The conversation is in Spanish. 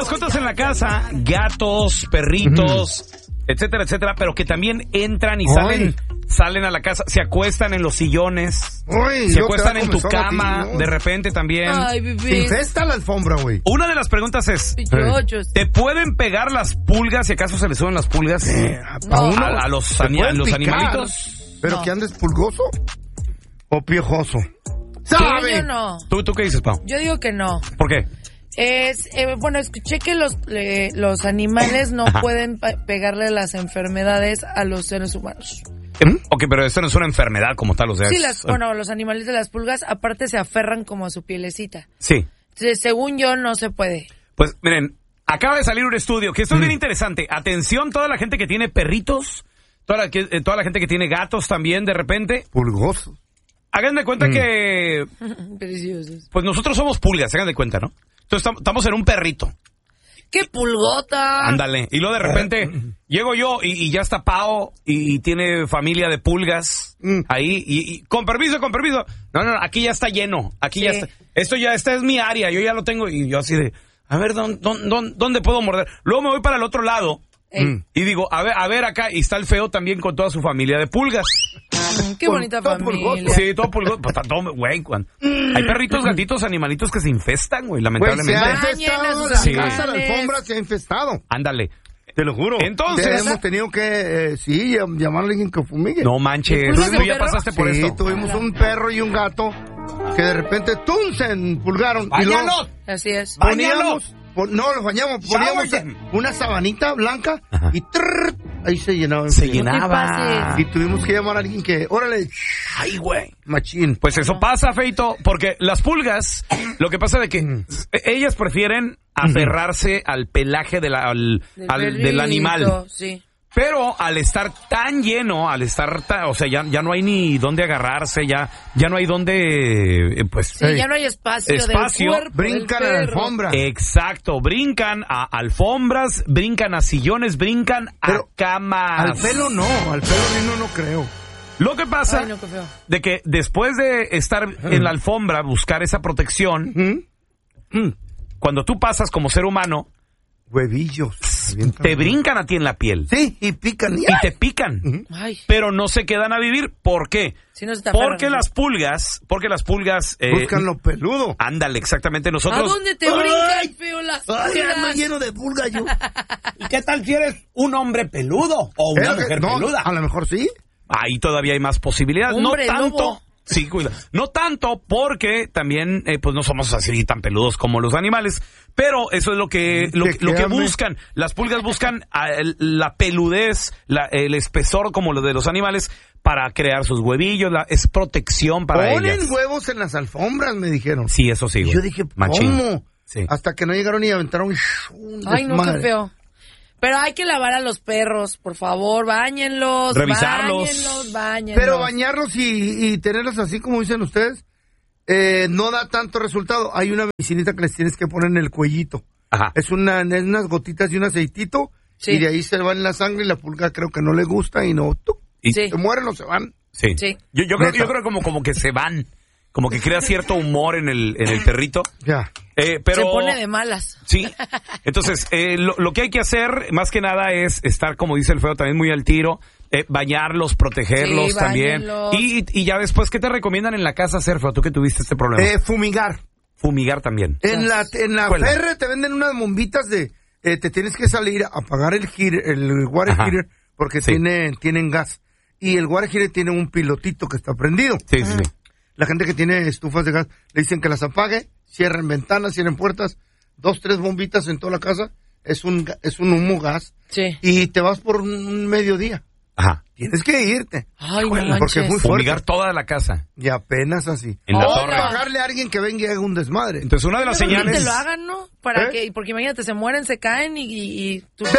mascotas en la casa, gatos, perritos, etcétera, etcétera, pero que también entran y salen a la casa, se acuestan en los sillones, se acuestan en tu cama, de repente también. Ay, bebé. Se infesta la alfombra, güey. Una de las preguntas es, ¿te pueden pegar las pulgas si acaso se le suben las pulgas a los animalitos? ¿Pero que andes pulgoso o piojoso? ¿Sabe? Yo no. ¿Tú qué dices, Pau? Yo digo que no. ¿Por qué? Bueno, escuché que los animales no pueden pegarle las enfermedades a los seres humanos. Ok, pero esto no es una enfermedad como tal, o sea. Sí, los animales de las pulgas aparte se aferran como a su pielecita. Sí. Entonces, según yo, no se puede. Pues, miren, acaba de salir un estudio que esto es bien interesante. Atención, toda la gente que tiene perritos, toda la gente que tiene gatos también, de repente. Pulgoso. Hagan de cuenta que... Preciosos. Pues nosotros somos pulgas, hagan de cuenta, ¿no? Entonces estamos en un perrito. ¡Qué pulgota! Ándale. Y luego de repente llego yo y ya está Pao y tiene familia de pulgas ahí. Y con permiso. No, aquí ya está lleno. Aquí ya está. Esta es mi área. Yo ya lo tengo. Y yo así de, a ver, ¿dónde puedo morder? Luego me voy para el otro lado. Y digo, a ver acá. Y está el feo también con toda su familia de pulgas. Qué bonita familia. Sí, todo pulgoso. Pues, güey, hay perritos, gatitos, animalitos que se infestan, güey, lamentablemente. Se ha infestado la casa, la alfombra se ha infestado. Ándale. Te lo juro. Entonces... hemos tenido que, llamar a alguien que fumigue. No manches. ¿Tú ya pasaste por esto? Sí, tuvimos un perro y un gato que de repente se empulgaron. ¡Báñalos! Así es. Poníamos... No, los bañamos. Poníamos una sabanita blanca y ahí se llenaba. Se llenaba. Y tuvimos que llamar a alguien que, órale. Ay, güey. Machín. Pues eso pasa, Feito, porque las pulgas, lo que pasa de que ellas prefieren aferrarse al pelaje del animal. Sí. Pero al estar tan lleno, o sea, ya no hay ni dónde agarrarse, ya no hay dónde, pues... Sí, ya no hay espacio del cuerpo. Brincan a la alfombra. Exacto, brincan a alfombras, brincan a sillones, brincan a camas. Al pelo no creo. Lo que pasa de que después de estar en la alfombra, buscar esa protección, cuando tú pasas como ser humano... Huevillos. Te brincan a ti en la piel. Sí, y pican. Y te pican. Pero no se quedan a vivir. ¿Por qué? Si no se te porque las pulgas... buscan lo peludo. Ándale, exactamente. Nosotros... ¿A dónde te brincan, feo, las pulgas? Ando lleno de pulgas yo. ¿Y qué tal si eres un hombre peludo? O una mujer peluda. A lo mejor sí. Ahí todavía hay más posibilidades. Hombre, no tanto. lobo. Sí, cuida. No tanto porque también pues no somos así tan peludos como los animales, pero eso es lo que buscan. Las pulgas buscan la peludez, el espesor como lo de los animales para crear sus huevillos, es protección para ellas. Ponen huevos en las alfombras, me dijeron. Sí, eso sí, güey. Yo dije, Machín. ¿cómo? Sí. Hasta que no llegaron y aventaron Ay, no, qué feo. Pero hay que lavar a los perros, por favor, báñenlos. Revisarlos. Báñenlos. Pero bañarlos y tenerlos así como dicen ustedes, no da tanto resultado. Hay una medicinita que les tienes que poner en el cuellito. Ajá. Es unas gotitas y un aceitito, y de ahí se va en la sangre y la pulga creo que no le gusta y no... Sí. Se mueren o se van. Sí. Yo creo como que se van. Como que crea cierto humor en el perrito. Ya. Pero se pone de malas. Sí. Entonces, lo que hay que hacer, más que nada, es estar, como dice el feo, también muy al tiro. Bañarlos, protegerlos también. Y ya después, ¿qué te recomiendan en la casa hacer, feo? Tú que tuviste este problema. Fumigar. Fumigar también. En la Ferre te venden unas bombitas de... te tienes que salir a apagar el water heater porque tienen gas. Y el water heater tiene un pilotito que está prendido. Sí. La gente que tiene estufas de gas le dicen que las apague, cierren ventanas, cierren puertas, 2, 3 bombitas en toda la casa, es un humo gas. Sí. Y te vas por un mediodía. Ajá. Tienes que irte. Ay, no porque manches. es muy fuerte. Fumigar toda la casa. Y apenas así. En la o torre. pagarle a alguien que venga y haga un desmadre. Entonces, una de las Pero señales... que te lo hagan, ¿no? Porque imagínate, se mueren, se caen y tú...